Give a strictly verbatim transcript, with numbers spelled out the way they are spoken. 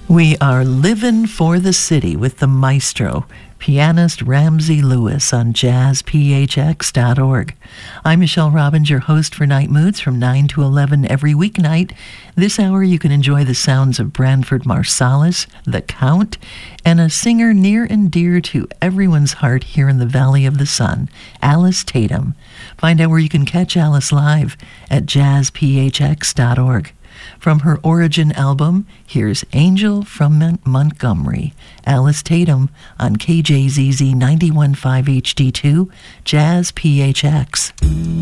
We are living for the city with the maestro, pianist Ramsey Lewis on jazz p h x dot org. I'm Michelle Robbins, your host for Night Moods from nine to eleven every weeknight. This hour you can enjoy the sounds of Branford Marsalis, the Count, and a singer near and dear to everyone's heart here in the Valley of the Sun, Alice Tatum. Find out where you can catch Alice live at jazz p h x dot org. From her Origin album, here's Angel from Mon- Montgomery, Alice Tatum on K J Z Z ninety-one point five H D two, Jazz P H X.